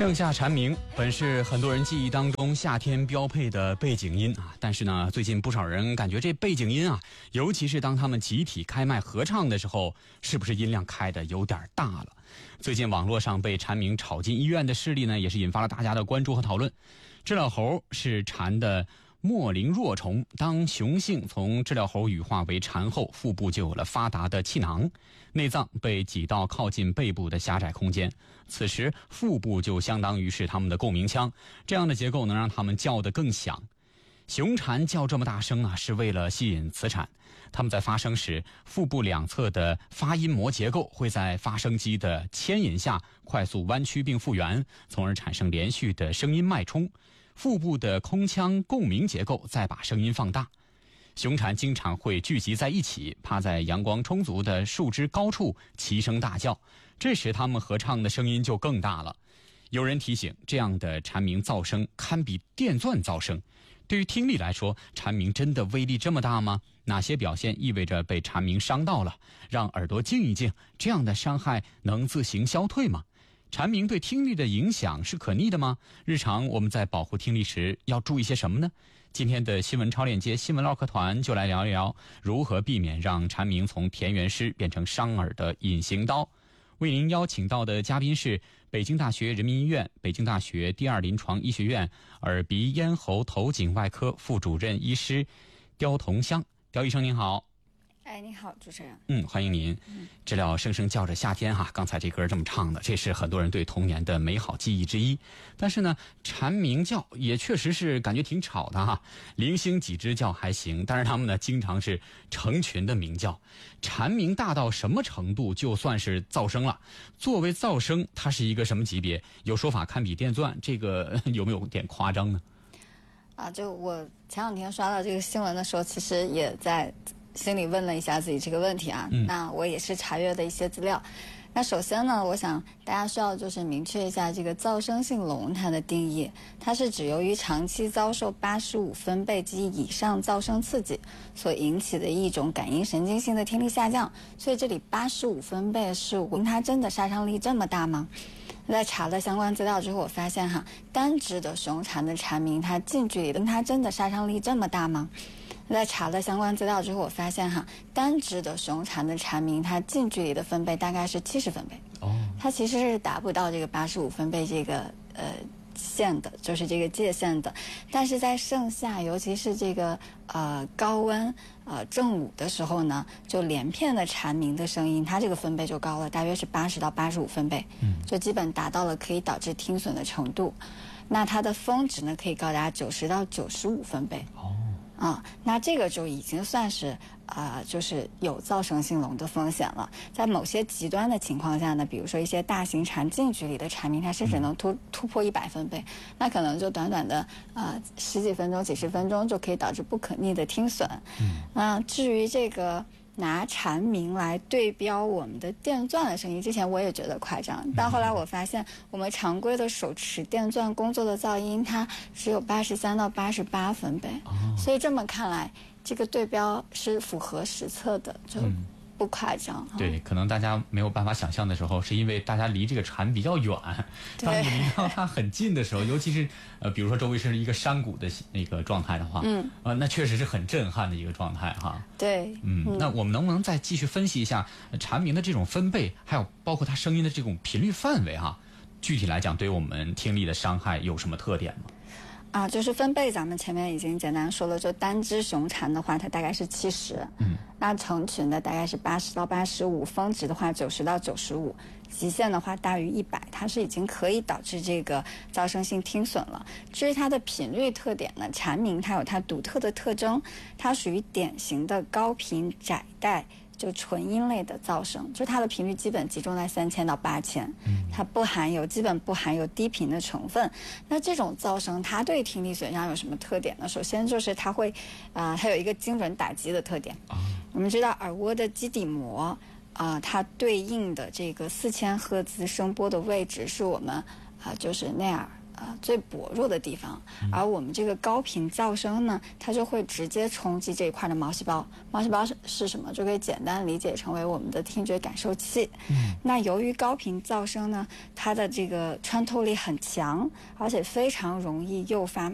盛夏蝉鸣本是很多人记忆当中夏天标配的背景音啊，但是呢，最近不少人感觉这背景音啊，尤其是当他们集体开麦合唱的时候，是不是音量开得有点大了？最近网络上被蝉鸣吵进医院的事例呢，也是引发了大家的关注和讨论。知了猴是蝉的末龄弱虫，当雄性从知了猴羽化为蝉后，腹部就有了发达的气囊，内脏被挤到靠近背部的狭窄空间，此时腹部就相当于是它们的共鸣腔，这样的结构能让它们叫得更响。雄蝉叫这么大声啊，是为了吸引雌蝉。它们在发声时，腹部两侧的发音膜结构会在发声机的牵引下快速弯曲并复原，从而产生连续的声音脉冲。腹部的空腔共鸣结构再把声音放大。雄蝉经常会聚集在一起，趴在阳光充足的树枝高处齐声大叫，这时它们合唱的声音就更大了。有人提醒，这样的蝉鸣噪声堪比电钻噪声。对于听力来说，蝉鸣真的威力这么大吗？哪些表现意味着被蝉鸣伤到了？让耳朵静一静，这样的伤害能自行消退吗？蝉鸣对听力的影响是可逆的吗？日常我们在保护听力时要注意些什么呢？今天的新闻超链接新闻唠嗑团就来聊一聊如何避免让蝉鸣从田园诗变成伤耳的隐形刀。为您邀请到的嘉宾是北京大学人民医院、北京大学第二临床医学院耳鼻咽喉头颈外科副主任医师刁同香。刁医生您好。 哎，你好，主持人。 欢迎您。知了声声叫着夏天哈，刚才这歌这么唱的，这是很多人对童年的美好记忆之一。但是呢，蝉鸣叫也确实是感觉挺吵的哈，零星几只叫还行，但是它们呢经常是成群的鸣叫。蝉鸣大到什么程度就算是噪声了？作为噪声，它是一个什么级别？有说法堪比电钻，这个有没有点夸张呢？ 就我前两天刷到这个新闻的时候，其实也在心里问了一下自己这个问题啊。那我也是查阅的一些资料。那首先呢，我想大家需要就是明确一下这个噪声性聋它的定义，它是指由于长期遭受85分贝及以上噪声刺激所引起的一种感应神经性的听力下降。所以这里85分贝是它真的杀伤力这么大吗？在查了相关资料之后，我发现单只的雄蝉的蝉鸣，它近距离的它真的杀伤力这么大吗？在查了相关资料之后，我发现单只的雄蝉的蝉鸣，它近距离的分贝大概是70分贝。它其实是达不到这个85分贝这个线的，就是这个界限的。但是在盛夏，尤其是这个高温正午的时候呢，就连片的蝉鸣的声音，它这个分贝就高了，大约是80到85分贝，就基本达到了可以导致听损的程度。那它的峰值呢，可以高达90到95分贝。那这个就已经算是就是有噪声性聋的风险了。在某些极端的情况下呢，比如说一些大型蝉近距离的蝉鸣，它甚至能突破100分贝，那可能就短短的十几分钟、几十分钟就可以导致不可逆的听损。至于这个拿蝉鸣来对标我们的电钻的声音，之前我也觉得夸张，但后来我发现我们常规的手持电钻工作的噪音，它只有83到88分贝，所以这么看来，这个对标是符合实测的，就不夸张。 对，可能大家没有办法想象的时候，是因为大家离这个蝉比较远。当你离到它很近的时候，尤其是比如说周围是一个山谷的那个状态的话，那确实是很震撼的一个状态哈。 对， 那我们能不能再继续分析一下蝉鸣的这种分贝，还有包括它声音的这种频率范围哈？具体来讲，对我们听力的伤害有什么特点吗？ 就是分贝，咱们前面已经简单说了，就单只雄蝉的话，它大概是70，那成群的大概是80到85，峰值的话90到95，极限的话大于100，它是已经可以导致这个噪声性听损了。至于它的频率特点呢，蝉鸣它有它独特的特征，它属于典型的高频窄带。就纯音类的噪声，就它的频率基本集中在3000到8000，它基本不含有低频的成分。那这种噪声它对听力损伤有什么特点呢？首先就是它会它有一个精准打击的特点。我们知道耳蜗的基底膜它对应的这个4000赫兹声波的位置是我们就是内耳最薄弱的地方，而我们这个高频噪声呢，它就会直接冲击这一块的毛细胞。毛细胞是什么？就可以简单理解成为我们的听觉感受器。那由于高频噪声呢，它的这个穿透力很强，而且非常容易诱发